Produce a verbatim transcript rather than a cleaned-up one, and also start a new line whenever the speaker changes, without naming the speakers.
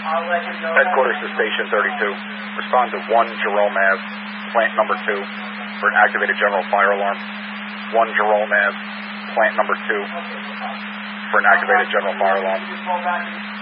Headquarters to Station thirty-two. Respond to one Jerome Ave, plant number two, for an activated general fire alarm. one Jerome Ave, plant number two, for an activated general fire alarm.